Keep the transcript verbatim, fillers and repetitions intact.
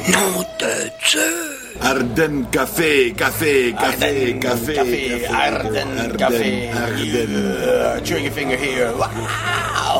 Nom de Dieu! Ardennes Café, café, café, Ardennes café, Café, Ardennes Café. Ardennes. Yeah, trigger finger here. Wow.